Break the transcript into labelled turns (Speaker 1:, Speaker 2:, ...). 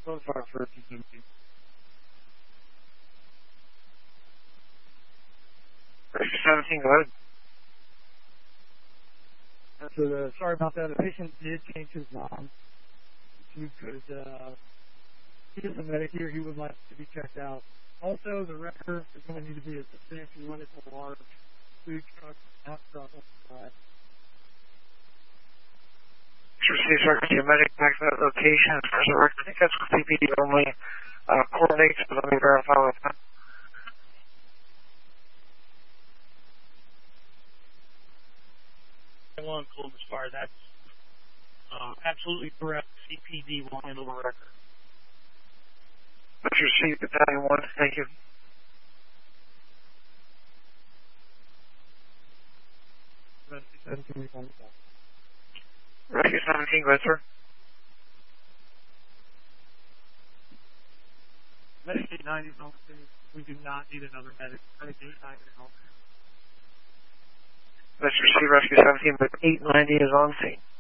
Speaker 1: So far for 17.
Speaker 2: Rescue 17, go ahead.
Speaker 1: So sorry about that. The patient did change his he could he is a medic here. He would like to be checked out. Also, the wrecker is going to need to be a substantially limited to a large food truck out truck on the side.
Speaker 2: Received Rescue medic back to that location. As far as the record, I think that's CPD only coordinates, but let me verify with that.
Speaker 3: One Columbus Fire, that's absolutely correct. CPD will handle the record.
Speaker 2: That's received Battalion 1, thank you.
Speaker 1: Rescue 17 is on the side.
Speaker 2: Rescue 17, go ahead, sir.
Speaker 1: Medicaid 90 is on the scene. We do not need another medic. Medicaid 90 is on the scene.
Speaker 2: Let's receive Rescue 17, but 890 is on scene.